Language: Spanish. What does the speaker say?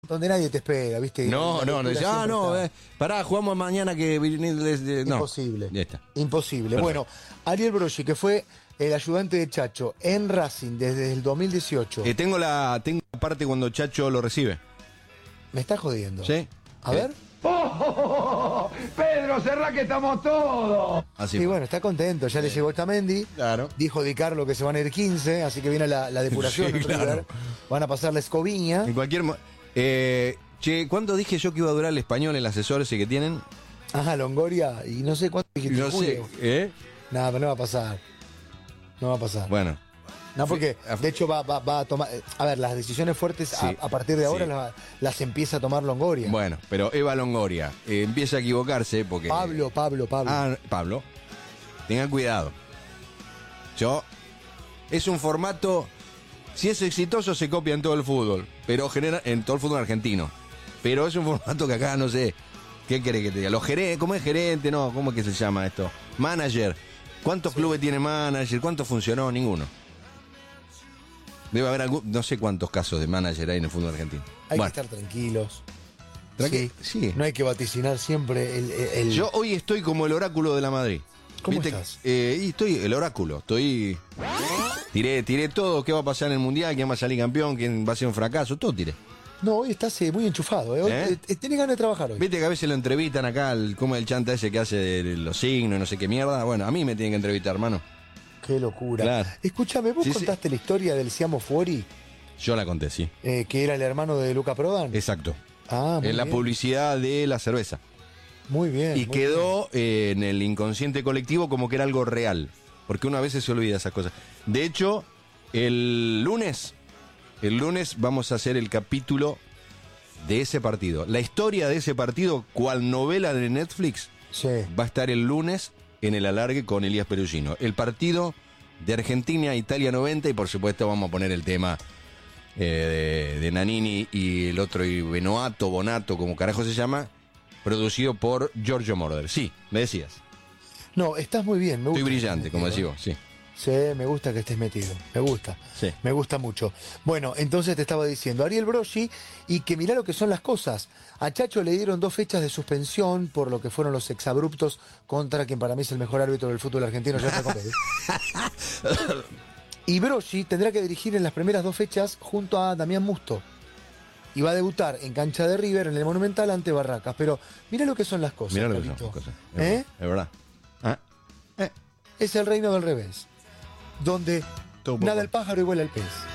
donde nadie te espera, ¿viste? No, pará, jugamos mañana que... No. Imposible. Ya está. Imposible. Perfecto. Bueno, Ariel Broggi, que fue el ayudante de Chacho en Racing desde el 2018. Tengo la parte cuando Chacho lo recibe. Me está jodiendo. ¿Sí? A ver. Pedro, cerrá que estamos todos. Así Y fue. bueno, está contento. Ya le llegó Otamendi. Claro. Dijo Di Carlo que se van a ir 15, así que viene la depuración. Sí, en claro. River. Van a pasar la escobiña. En cualquier... ¿cuánto dije yo que iba a durar el español, el asesor ese que tienen? Ajá, Longoria. Y no sé cuánto dijiste. No sé. Julio. Nada, pero no va a pasar. No va a pasar. Bueno. No, porque de hecho va a tomar. A ver, las decisiones fuertes Sí, a partir de ahora sí. las empieza a tomar Longoria. Bueno, pero Eva Longoria empieza a equivocarse porque... Pablo. Ah, Pablo. Tengan cuidado. Es un formato... Si es exitoso se copia en todo el fútbol, pero genera en todo el fútbol argentino. Pero es un formato que acá no sé. ¿Qué querés que te diga? Los gerentes, ¿cómo es gerente? No, ¿cómo es que se llama esto? Manager. ¿Cuántos clubes tiene manager? ¿Cuántos funcionó? Ninguno. Debe haber no sé cuántos casos de manager hay en el fútbol argentino. Hay Bueno, que estar tranquilos. sí. No hay que vaticinar siempre el. Yo hoy estoy como el oráculo de la Madrid. ¿Cómo estás? Y estoy el oráculo. Tiré todo. ¿Qué va a pasar en el mundial? ¿Quién va a salir campeón? ¿Quién va a ser un fracaso? Todo tiré. No, hoy estás muy enchufado. Hoy tenés ganas de trabajar hoy. Viste que a veces lo entrevistan acá, como el chanta ese que hace de los signos, no sé qué mierda. Bueno, a mí me tienen que entrevistar, hermano. Qué locura. Claro. Escúchame, ¿vos Sí, contaste la historia del Siamo Fuori, Yo la conté, sí. que era el hermano de Luca Prodan? Exacto. Ah, muy En la bien. publicidad de la cerveza. Muy bien. Y muy quedó en el inconsciente colectivo como que era algo real. Porque una vez se olvida esas cosas. De hecho, el lunes vamos a hacer el capítulo de ese partido. La historia de ese partido, cual novela de Netflix, bien. Sí. va a estar el lunes en el alargue con Elías Perugino. El partido de Argentina, Italia 90, y por supuesto vamos a poner el tema de Nanini y el otro, y Bonato, como carajo se llama, producido por Giorgio Moroder. Sí, me decías. No, estás muy bien. Me gusta. Estoy brillante, como decís vos, sí. Sí, me gusta que estés metido. Me gusta. Sí. Me gusta mucho. Bueno, entonces te estaba diciendo, Ariel Broggi, y que mirá lo que son las cosas. A Chacho le dieron 2 fechas de suspensión por lo que fueron los exabruptos contra quien para mí es el mejor árbitro del fútbol argentino, ya está con él. Y Broggi tendrá que dirigir en las primeras 2 fechas junto a Damián Musto. Y va a debutar en cancha de River, en el Monumental, ante Barracas. Pero mirá lo que son las cosas. Mirá lo que son Carlito. las cosas. ¿Eh? Es verdad. Ah, Es el reino del revés, donde Todo poco. nada el pájaro y vuela el pez.